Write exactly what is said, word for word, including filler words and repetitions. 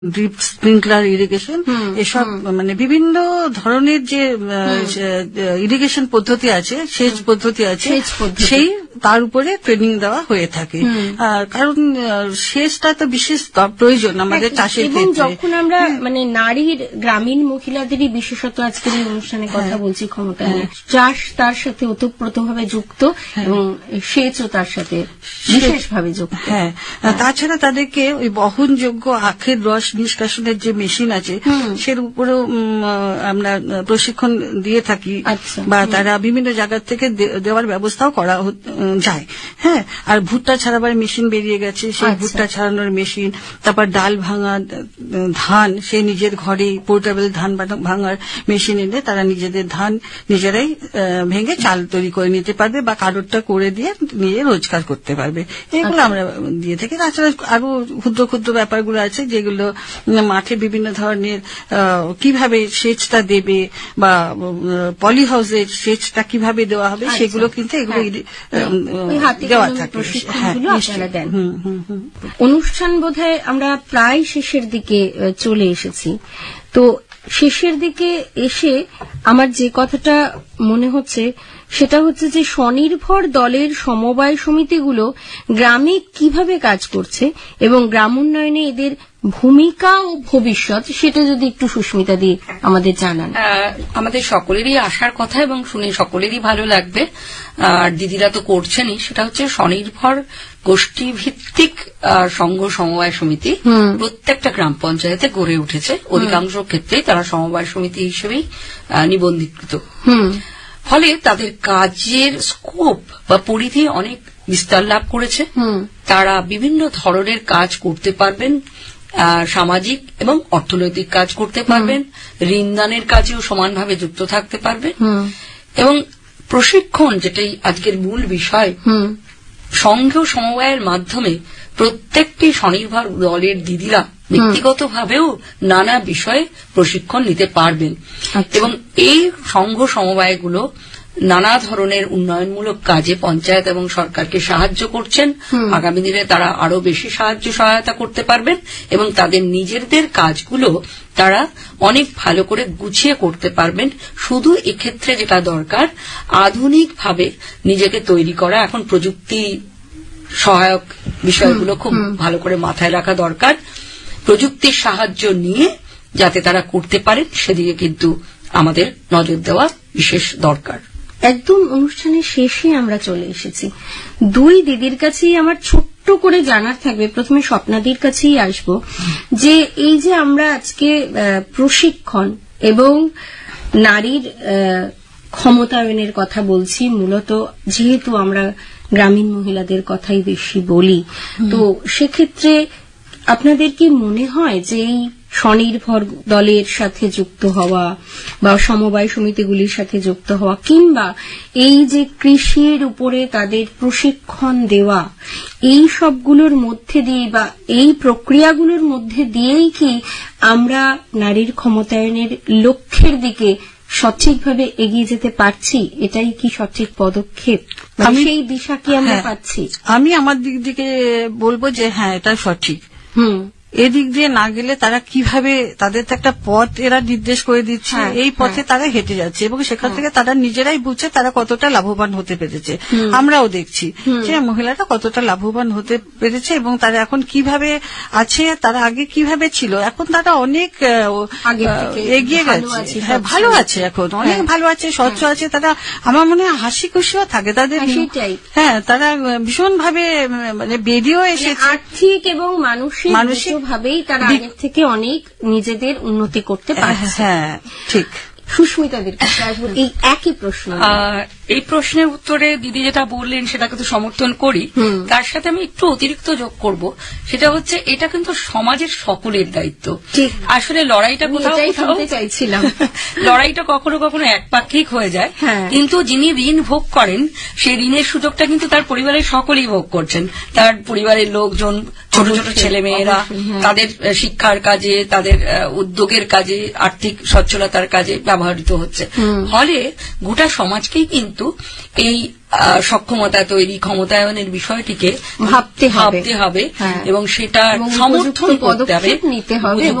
Drip sprinkler irrigation, এসব মানে বিভিন্ন ধরনের যে ইরিগেশন পদ্ধতি আছে, সেচ পদ্ধতি আছে, সেই তার উপরে ট্রেনিং দেওয়া হয়ে থাকে। কারণ সেচটা তো বিশেষ প্রয়োজন আমাদের চাষের ক্ষেত্রে। যখন আমরা মানে নারীর গ্রামীণ মহিলাদেরই বিশেষত আজকের এই অনুষ্ঠানে কথা বলছি, ক্ষমতা চাষ তার সাথে ওতপ্রোতভাবে যুক্ত এবং সেচও তার সাথে বিশেষভাবে যুক্ত। হ্যাঁ, তাছাড়া তাদেরকে ওই বহনযোগ্য আখের রস নিষ্কাশনের যে মেশিন আছে সের উপরেও আমরা প্রশিক্ষণ দিয়ে থাকি, বা তারা বিভিন্ন জায়গা থেকে দেওয়ার ব্যবস্থাও করা যায়। হ্যাঁ, আর ভুট্টা ছাড়াবার মেশিন বেরিয়ে গেছে, সেই ভুট্টা ছাড়ানোর মেশিন, তারপর ডাল ভাঙা ধান সে নিজের ঘরে পোর্টেবল ধান ভাঙার মেশিন এনে তারা নিজেদের ধান নিজেরাই ভেঙে চাল তৈরি করে নিতে পারবে, বা কারোরটা করে দিয়ে নিয়ে রোজগার করতে পারবে। এগুলো আমরা দিয়ে থাকি। তাছাড়া আরো ক্ষুদ্র ক্ষুদ্র ব্যাপারগুলো আছে যেগুলো মাঠে বিভিন্ন ধরনের কিভাবে সেচটা দেবে বা পলি হাউসের সেচটা কিভাবে দেওয়া হবে সেগুলো কিন্তু এগুলো দেওয়া থাকে। অনুষ্ঠান বোধহয় আমরা প্রায় শেষের দিকে চলে এসেছি। তো শেষের দিকে এসে আমার যে কথাটা মনে হচ্ছে সেটা হচ্ছে যে স্বনির্ভর দলের সমবায় সমিতিগুলো গ্রামে কিভাবে কাজ করছে এবং গ্রাম উন্নয়নে এদের ভূমিকা ও ভবিষ্যৎ, সেটা যদি একটু সুস্মিতা দি আমাদের জানান। আমাদের সকলেরই আসার কথা এবং শুনে সকলেরই ভালো লাগবে, আর দিদিরা তো করছেনই। সেটা হচ্ছে স্বনির্ভর গোষ্ঠী ভিত্তিক সংঘ সমবায় সমিতি প্রত্যেকটা গ্রাম পঞ্চায়েতে গড়ে উঠেছে। অধিকাংশ ক্ষেত্রেই তারা সমবায় সমিতি হিসেবেই নিবন্ধীকৃত। ফলে তাদের কাজের স্কোপ বা পরিধি অনেক বিস্তার লাভ করেছে। তারা বিভিন্ন ধরনের কাজ করতে পারবেন, সামাজিক এবং অর্থনৈতিক কাজ করতে পারবেন, ঋণদানের কাজেও সমানভাবে যুক্ত থাকতে পারবেন। এবং প্রশিক্ষণ, যেটাই আজকের মূল বিষয়, সংঘ সমবায়ের মাধ্যমে প্রত্যেকটি স্বনির্ভর দলের দিদিরা ব্যক্তিগতভাবেও নানা বিষয়ে প্রশিক্ষণ নিতে পারবেন। এবং এই সংঘ সমবায়গুলো নানা ধরনের উন্নয়নমূলক কাজে পঞ্চায়েত এবং সরকারকে সাহায্য করছেন। আগামী দিনে তারা আরো বেশি সাহায্য সহায়তা করতে পারবেন এবং তাদের নিজেদের কাজগুলো তারা অনেক ভালো করে গুছিয়ে করতে পারবেন। শুধু এক্ষেত্রে যেটা দরকার, আধুনিকভাবে নিজেকে তৈরি করা। এখন প্রযুক্তি সহায়ক বিষয়গুলো খুব ভালো করে মাথায় রাখা দরকার। প্রযুক্তির সাহায্য নিয়ে যাতে তারা করতে পারেন সেদিকে কিন্তু আমাদের নজর দেওয়া বিশেষ দরকার। একদম অনুষ্ঠানের শেষে আমরা চলে এসেছি। দুই দিদির কাছেই আমার ছোট্ট করে জানার থাকবে, প্রথমে স্বপ্নাদির কাছেই আসব, যে এই যে আমরা আজকে প্রশিক্ষণ এবং নারীর ক্ষমতায়নের কথা বলছি, মূলত যেহেতু আমরা গ্রামীণ মহিলাদের কথাই বেশি বলি, তো সেক্ষেত্রে আপনাদের কি মনে হয় যে এই স্বনির্ভর দলের সাথে যুক্ত হওয়া বা সমবায় সমিতিগুলির সাথে যুক্ত হওয়া, কিংবা এই যে কৃষির উপরে তাদের প্রশিক্ষণ দেওয়া, এই সবগুলোর মধ্যে দিয়ে বা এই প্রক্রিয়াগুলোর মধ্যে দিয়েই কি আমরা নারীর ক্ষমতায়নের লক্ষ্যের দিকে সঠিকভাবে এগিয়ে যেতে পারছি? এটাই কি সঠিক পদক্ষেপ? সেই দিশা কি আমরা পাচ্ছি? আমি আমার দিক থেকে বলবো যে হ্যাঁ, এটা সঠিক। হুম এদিক দিয়ে না গেলে তারা কিভাবে, তাদের তো একটা পথ এরা নির্দেশ করে দিচ্ছে, এই পথে তারা হেঁটে যাচ্ছে এবং সেখান থেকে তারা নিজেরাই বুঝছে তারা কতটা লাভবান হতে পেরেছে। আমরাও দেখছি যে মহিলারা কতটা লাভবান হতে পেরেছে এবং তারা এখন কিভাবে আছে, তারা আগে কিভাবে ছিল, এখন তারা অনেক এগিয়ে গেছে। হ্যাঁ, ভালো আছে, এখন অনেক ভালো আছে, স্বচ্ছ আছে। তারা আমার মনে হয় হাসি খুশিও থাকে তাদের। হ্যাঁ, তারা ভীষণ ভাবে মানে বেরিয়েও এসেছে, আর্থিক এবং মানসিক মানসিক ভাবেই তারা আগের থেকে অনেক নিজেদের উন্নতি করতে পারছে। হ্যাঁ, ঠিক। সুস্মিতাদের কাছে আসবো এই একই প্রশ্ন। এই প্রশ্নের উত্তরে দিদি যেটা বললেন সেটাকে তো সমর্থন করি, তার সাথে আমি একটু অতিরিক্ত যোগ করব। সেটা হচ্ছে এটা কিন্তু সমাজের সকলের দায়িত্ব। আসলে লড়াইটা কোথাও কোথাও চাইছিলাম লড়াইটা কখনো কখনো একপাক্ষিক হয়ে যায়, কিন্তু যিনি ঋণ ভোগ করেন সেই ঋণের সুযোগটা কিন্তু তার পরিবারের সকলেই ভোগ করছেন। তার পরিবারের লোকজন, ছোট ছোট ছেলে মেয়েরা তাদের শিক্ষার কাজে, তাদের উদ্যোগের কাজে, আর্থিক সচ্ছলতার কাজে ব্যবহৃত হচ্ছে। ফলে গোটা সমাজকেই কিন্তু এই সক্ষমতা তৈরি, ক্ষমতায়নের বিষয়টিকে ভাবতে ভাবতে হবে এবং সেটা সমর্থন করতে হবে।